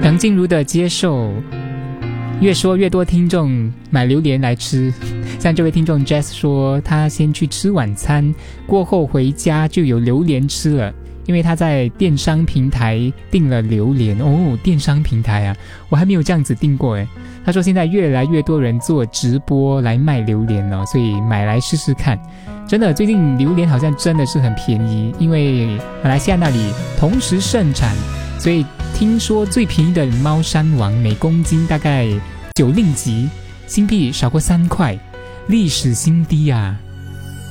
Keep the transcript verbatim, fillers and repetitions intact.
梁静茹的接受，越说越多听众买榴莲来吃。像这位听众 Jess 说，他先去吃晚餐，过后回家就有榴莲吃了，因为他在电商平台订了榴莲。哦，电商平台啊，我还没有这样子订过诶。他说现在越来越多人做直播来卖榴莲了，所以买来试试看。真的，最近榴莲好像真的是很便宜，因为马来西亚那里同时盛产，所以听说最便宜的猫山王每公斤大概九令吉，新币少过三块，历史新低啊！